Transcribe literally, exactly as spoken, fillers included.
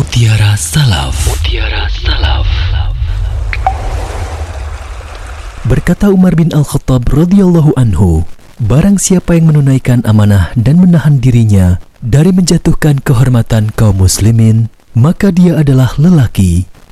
Mutiara Salaf. Mutiara Salaf. Berkata Umar bin Al-Khattab radhiyallahu anhu, barang siapa yang menunaikan amanah dan menahan dirinya dari menjatuhkan kehormatan kaum muslimin, maka dia adalah lelaki